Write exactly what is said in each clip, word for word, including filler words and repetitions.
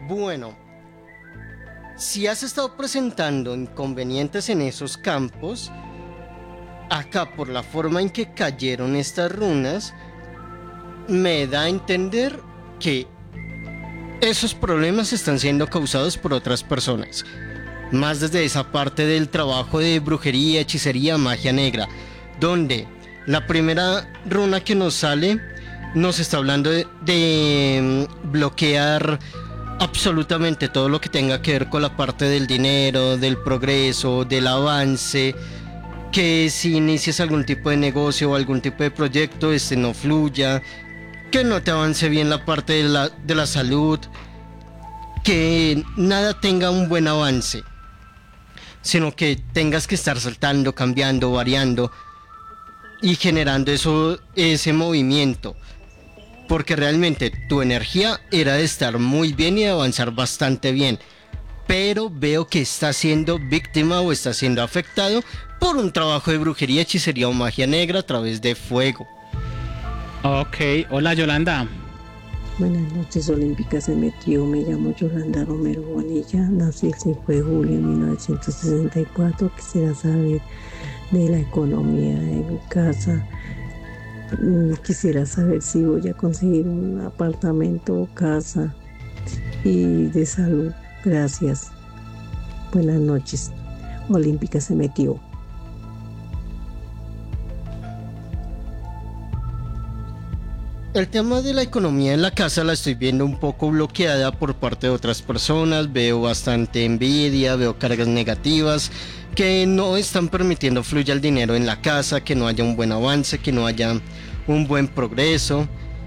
Bueno, si has estado presentando inconvenientes en esos campos, acá por la forma en que cayeron estas runas, me da a entender que esos problemas están siendo causados por otras personas. Más desde esa parte del trabajo de brujería, hechicería, magia negra, donde la primera runa que nos sale nos está hablando de, de bloquear absolutamente todo lo que tenga que ver con la parte del dinero, del progreso, del avance, que si inicias algún tipo de negocio o algún tipo de proyecto, este no fluya, que no te avance bien la parte de la, de la salud, que nada tenga un buen avance, sino que tengas que estar saltando, cambiando, variando y generando eso, ese movimiento, porque realmente tu energía era de estar muy bien y de avanzar bastante bien, pero veo que está siendo víctima o está siendo afectado por un trabajo de brujería, hechicería o magia negra a través de fuego. Ok, hola Yolanda. Buenas noches, Olímpica se metió. Me llamo Yolanda Romero Bonilla, nací el cinco de julio de mil novecientos sesenta y cuatro. Quisiera saber de la economía de mi casa. Quisiera saber si voy a conseguir un apartamento o casa, y de salud. Gracias. Buenas noches. Olímpica se metió. El tema de la economía en la casa la estoy viendo un poco bloqueada por parte de otras personas. Veo bastante envidia, veo cargas negativas que no están permitiendo fluya el dinero en la casa, que no haya un buen avance, que no haya un buen progreso,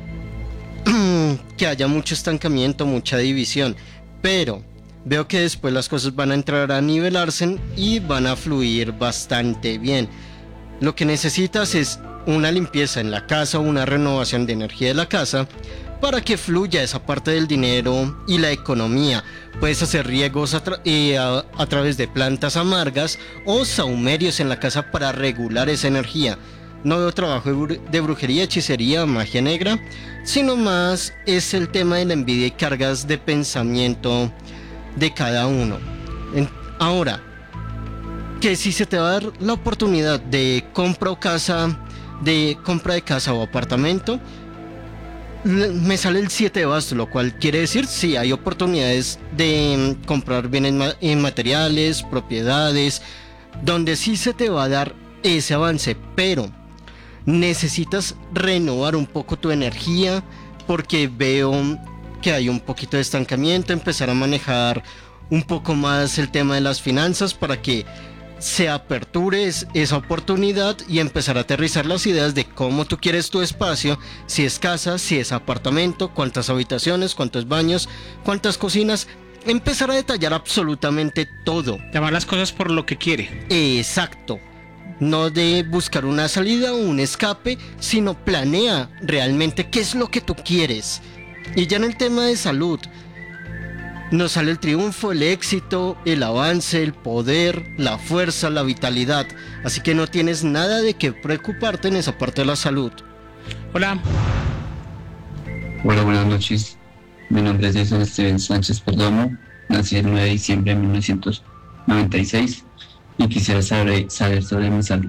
que haya mucho estancamiento, mucha división. Pero veo que después las cosas van a entrar a nivelarse y van a fluir bastante bien. Lo que necesitas es una limpieza en la casa, una renovación de energía de la casa para que fluya esa parte del dinero y la economía. Puedes hacer riegos a, tra- eh, a, a través de plantas amargas o sahumerios en la casa para regular esa energía. No veo trabajo de, bru- de brujería, hechicería, magia negra, sino más es el tema de la envidia y cargas de pensamiento de cada uno. En- ahora, que si se te va a dar la oportunidad de compra o casa, de compra de casa o apartamento, me sale el siete de bastos, lo cual quiere decir sí hay oportunidades de mm, comprar bienes ma- eh, materiales, propiedades, donde sí se te va a dar ese avance, pero necesitas renovar un poco tu energía, porque veo que hay un poquito de estancamiento, empezar a manejar un poco más el tema de las finanzas para que se aperture esa oportunidad y empezar a aterrizar las ideas de cómo tú quieres tu espacio, si es casa, si es apartamento, cuántas habitaciones, cuántos baños, cuántas cocinas, empezar a detallar absolutamente todo. Llamar las cosas por lo que quiere. Exacto. No de buscar una salida o un escape, sino planea realmente qué es lo que tú quieres. Y ya en el tema de salud, nos sale el triunfo, el éxito, el avance, el poder, la fuerza, la vitalidad. Así que no tienes nada de qué preocuparte en esa parte de la salud. Hola. Hola, buenas noches. Mi nombre es Jason Steven Sánchez Perdomo. Nací el nueve de diciembre de mil novecientos noventa y seis y quisiera saber, saber sobre mi salud.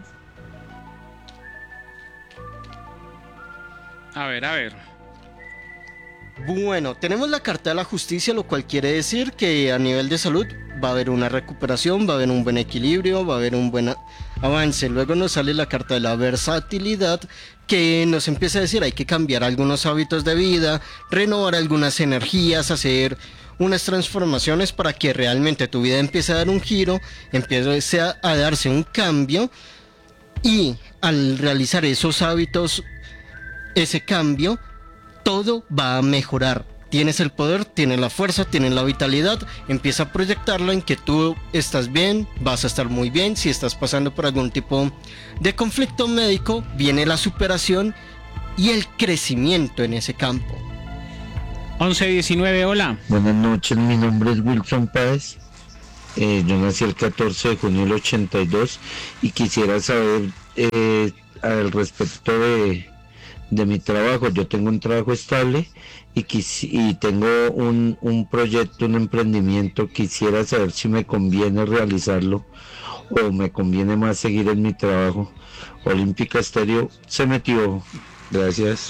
A ver, a ver. Bueno, tenemos la carta de la justicia, lo cual quiere decir que a nivel de salud va a haber una recuperación, va a haber un buen equilibrio, va a haber un buen a- avance. Luego nos sale la carta de la versatilidad, que nos empieza a decir hay que cambiar algunos hábitos de vida, renovar algunas energías, hacer unas transformaciones para que realmente tu vida empiece a dar un giro, empiece a, a darse un cambio, y al realizar esos hábitos, ese cambio, todo va a mejorar. Tienes el poder, tienes la fuerza, tienes la vitalidad. Empieza a proyectarlo en que tú estás bien, vas a estar muy bien. Si estás pasando por algún tipo de conflicto médico, viene la superación y el crecimiento en ese campo. once diecinueve, hola. Buenas noches, mi nombre es Wilson Páez. Eh, yo nací el catorce de junio del ochenta y dos y quisiera saber eh, al respecto de de mi trabajo. Yo tengo un trabajo estable y, quis- y tengo un, un proyecto, un emprendimiento. Quisiera saber si me conviene realizarlo o me conviene más seguir en mi trabajo. Olímpica Estéreo se metió. Gracias.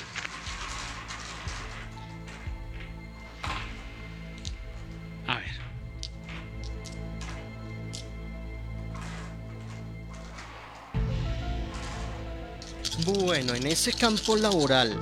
A ver. Bueno, en ese campo laboral,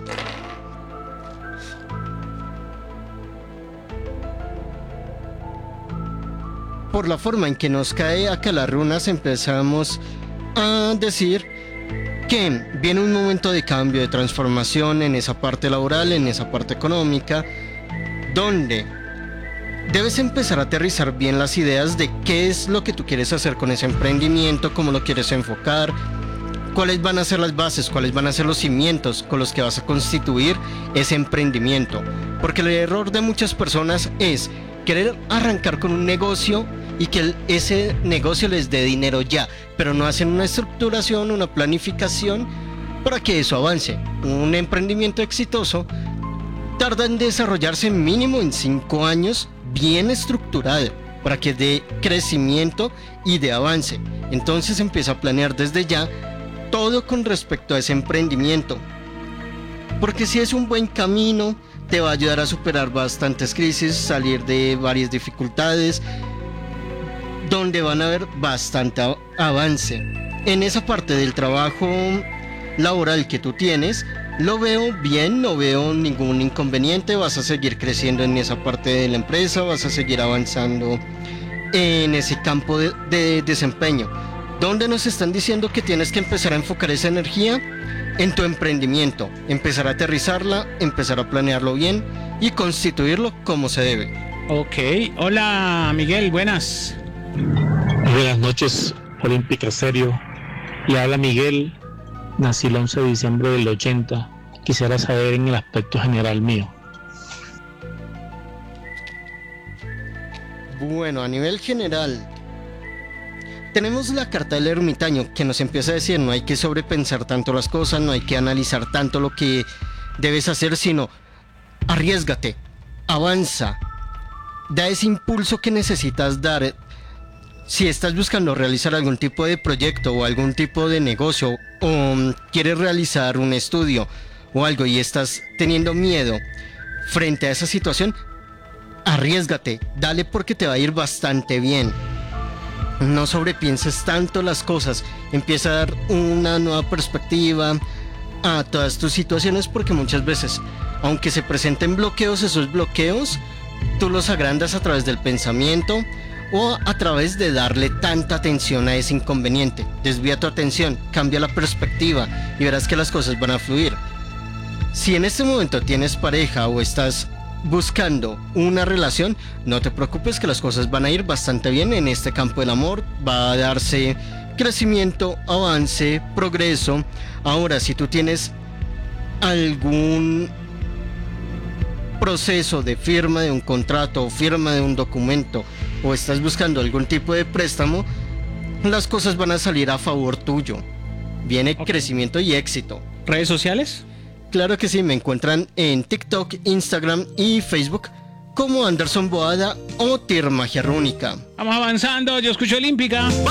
por la forma en que nos cae acá las runas, empezamos a decir que viene un momento de cambio, de transformación en esa parte laboral, en esa parte económica, donde debes empezar a aterrizar bien las ideas de qué es lo que tú quieres hacer con ese emprendimiento, cómo lo quieres enfocar, cuáles van a ser las bases, cuáles van a ser los cimientos con los que vas a constituir ese emprendimiento. Porque el error de muchas personas es querer arrancar con un negocio y que el- ese negocio les dé dinero ya, pero no hacen una estructuración, una planificación para que eso avance. Un emprendimiento exitoso tarda en desarrollarse mínimo en cinco años bien estructurado para que dé crecimiento y de avance. Entonces empieza a planear desde ya todo con respecto a ese emprendimiento, porque si es un buen camino te va a ayudar a superar bastantes crisis, salir de varias dificultades, donde van a haber bastante a- avance. En esa parte del trabajo laboral que tú tienes, lo veo bien, no veo ningún inconveniente, vas a seguir creciendo en esa parte de la empresa, vas a seguir avanzando en ese campo de, de desempeño, donde nos están diciendo que tienes que empezar a enfocar esa energía en tu emprendimiento, empezar a aterrizarla, empezar a planearlo bien y constituirlo como se debe. Ok. Hola, Miguel, buenas. Buenas noches, Olímpica Serio. Le habla Miguel, nací el once de diciembre del ochenta. Quisiera saber en el aspecto general mío. Bueno, a nivel general, tenemos la carta del ermitaño que nos empieza a decir no hay que sobrepensar tanto las cosas, no hay que analizar tanto lo que debes hacer, sino arriésgate, avanza, da ese impulso que necesitas dar. Si estás buscando realizar algún tipo de proyecto o algún tipo de negocio o um, quieres realizar un estudio o algo y estás teniendo miedo frente a esa situación, arriésgate, dale porque te va a ir bastante bien. No sobrepienses tanto las cosas, empieza a dar una nueva perspectiva a todas tus situaciones, porque muchas veces, aunque se presenten bloqueos, esos bloqueos tú los agrandas a través del pensamiento o a través de darle tanta atención a ese inconveniente. Desvía tu atención, cambia la perspectiva y verás que las cosas van a fluir. Si en este momento tienes pareja o estás buscando una relación, no te preocupes que las cosas van a ir bastante bien en este campo del amor, va a darse crecimiento, avance, progreso. Ahora, si tú tienes algún proceso de firma de un contrato o firma de un documento o estás buscando algún tipo de préstamo, las cosas van a salir a favor tuyo. Viene Ok. crecimiento y éxito. ¿Redes sociales? Claro que sí, me encuentran en TikTok, Instagram y Facebook como Anderson Boada o Tir Magia Rúnica. Vamos avanzando, yo escucho Olímpica.